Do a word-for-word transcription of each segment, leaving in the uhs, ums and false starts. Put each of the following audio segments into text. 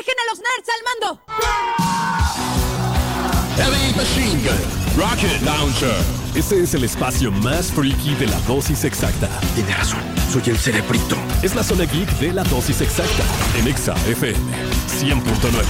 ¡Dejen a los nerds al mando! Heavy Machine Gun, Rocket Launcher. Este es el espacio más freaky de la dosis exacta. Tiene razón, soy el cerebrito. Es la zona geek de la dosis exacta en Exa F M cien punto nueve.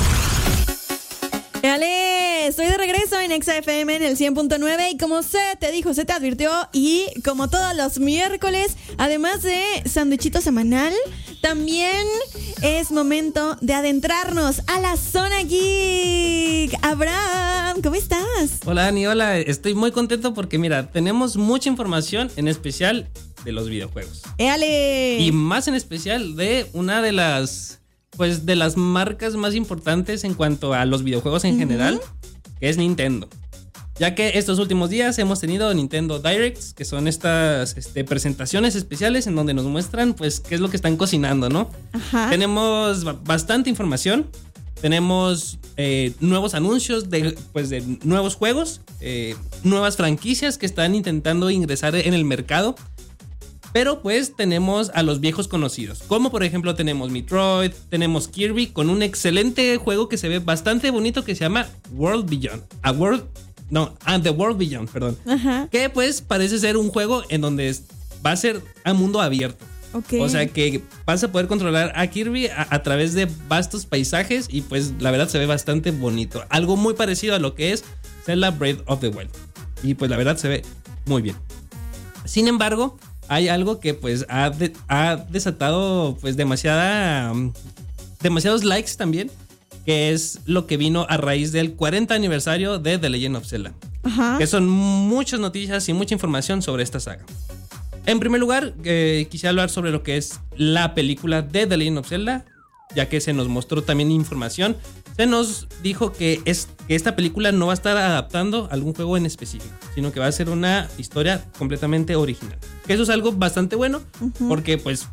¡Dale! Estoy de regreso en Exa F M en el cien punto nueve y como se te dijo, se te advirtió y como todos los miércoles, además de sanduichito semanal, también es momento de adentrarnos a la zona geek. Abraham, ¿cómo estás? Hola Dani, hola, estoy muy contento porque mira, tenemos mucha información, en especial de los videojuegos. ¡Dale! Y más en especial de una de las... pues de las marcas más importantes en cuanto a los videojuegos en uh-huh. general, que es Nintendo. Ya que estos últimos días hemos tenido Nintendo Directs, que son estas este, presentaciones especiales en donde nos muestran pues qué es lo que están cocinando, ¿no? Ajá. Tenemos bastante información, tenemos eh, nuevos anuncios de, pues, de nuevos juegos, eh, nuevas franquicias que están intentando ingresar en el mercado. Pero pues tenemos a los viejos conocidos, como por ejemplo tenemos Metroid, tenemos Kirby con un excelente juego que se ve bastante bonito que se llama World Beyond. A World, no, and The World Beyond, perdón. Ajá. Que pues parece ser un juego en donde va a ser a mundo abierto. Okay. O sea que vas a poder controlar a Kirby a, a través de vastos paisajes y pues la verdad se ve bastante bonito. Algo muy parecido a lo que es Zelda Breath of the Wild. Y pues la verdad se ve muy bien. Sin embargo, hay algo que pues ha, de, ha desatado pues demasiada demasiados likes también, que es lo que vino a raíz del cuarenta aniversario de The Legend of Zelda. Ajá. Que son muchas noticias y mucha información sobre esta saga. En primer lugar, eh, quisiera hablar sobre lo que es la película de The Legend of Zelda, ya que se nos mostró también información. Se nos dijo que, es, que esta película no va a estar adaptando algún juego en específico, sino que va a ser una historia completamente original. Que eso es algo bastante bueno, uh-huh. porque pues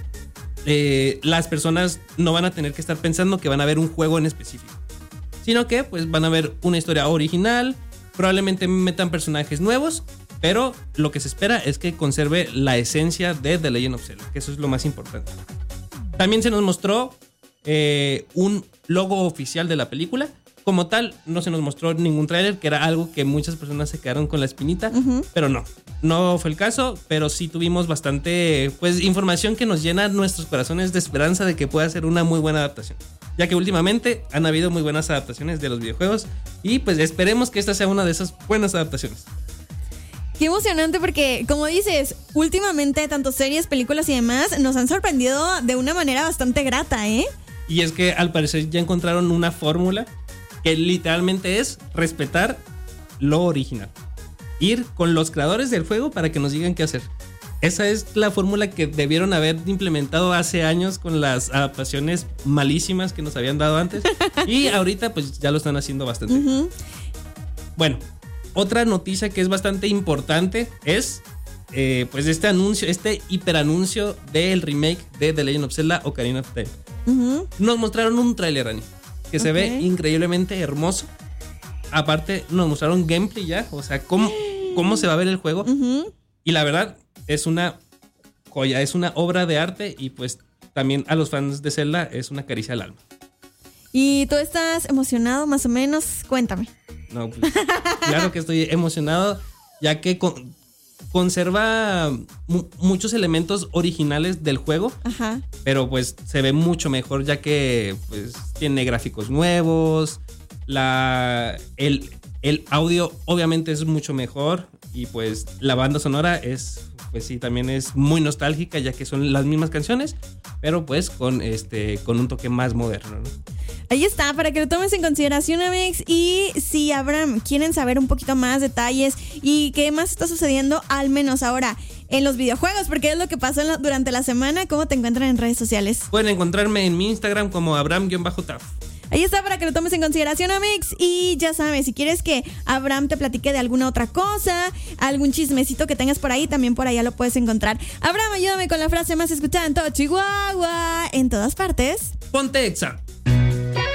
eh, las personas no van a tener que estar pensando que van a ver un juego en específico, sino que pues van a ver una historia original, probablemente metan personajes nuevos, pero lo que se espera es que conserve la esencia de The Legend of Zelda, que eso es lo más importante. También se nos mostró eh, un logo oficial de la película. Como tal, no se nos mostró ningún tráiler, que era algo que muchas personas se quedaron con la espinita, uh-huh. pero no, no fue el caso, pero sí tuvimos bastante pues información que nos llena nuestros corazones de esperanza de que pueda ser una muy buena adaptación, ya que últimamente han habido muy buenas adaptaciones de los videojuegos y pues esperemos que esta sea una de esas buenas adaptaciones. Qué emocionante porque, como dices, últimamente tanto series, películas y demás nos han sorprendido de una manera bastante grata, ¿eh? Y es que al parecer ya encontraron una fórmula que literalmente es respetar lo original. Ir con los creadores del juego para que nos digan qué hacer. Esa es la fórmula que debieron haber implementado hace años con las adaptaciones malísimas que nos habían dado antes. Y ahorita pues ya lo están haciendo bastante. Uh-huh. Bueno, otra noticia que es bastante importante es eh, pues este anuncio, este hiperanuncio del remake de The Legend of Zelda Ocarina of Time. Uh-huh. Nos mostraron un tráiler, Ani, que se okay. ve increíblemente hermoso. Aparte nos mostraron gameplay ya, o sea, cómo, cómo se va a ver el juego. Uh-huh. Y la verdad es una joya, es una obra de arte y pues también a los fans de Zelda es una caricia al alma. ¿Y tú estás emocionado más o menos? Cuéntame. No, pues, claro que estoy emocionado, ya que con, conserva mu- muchos elementos originales del juego. Ajá. Pero pues se ve mucho mejor, ya que pues tiene gráficos nuevos, la, el, el audio obviamente es mucho mejor y pues la banda sonora es, pues sí, también es muy nostálgica, ya que son las mismas canciones, pero pues con, este, con un toque más moderno, ¿no? Ahí está, para que lo tomes en consideración, Amex. Y si, Abraham, quieren saber un poquito más detalles y qué más está sucediendo, al menos ahora en los videojuegos, porque es lo que pasó en la, durante la semana, ¿cómo te encuentran en redes sociales? Pueden encontrarme en mi Instagram como Abraham-Taf. Ahí está, para que lo tomes en consideración, Amix. Y ya sabes, si quieres que Abraham te platique de alguna otra cosa, algún chismecito que tengas por ahí, también por allá lo puedes encontrar. Abraham, ayúdame con la frase más escuchada en todo Chihuahua, en todas partes. Ponte Exa.